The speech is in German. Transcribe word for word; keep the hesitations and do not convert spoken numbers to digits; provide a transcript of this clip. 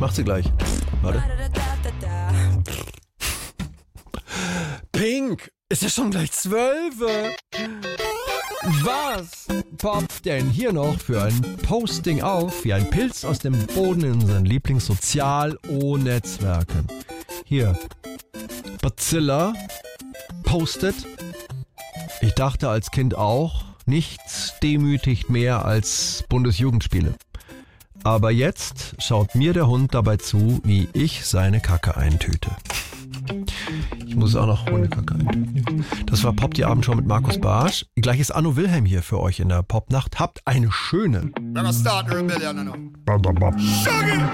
Macht sie gleich. Warte. Pink, ist ja schon gleich zwölf. Was poppt denn hier noch für ein Posting auf, wie ein Pilz aus dem Boden in unseren Lieblings-Sozial-O-Netzwerken? Hier, Bazilla postet, ich dachte als Kind auch, nichts demütigt mehr als Bundesjugendspiele. Aber jetzt schaut mir der Hund dabei zu, wie ich seine Kacke eintüte. Ich muss auch noch Hundekacke eintüten. Das war Pop die Abendshow mit Markus Barsch. Gleich ist Anno Wilhelm hier für euch in der Popnacht. Habt eine schöne.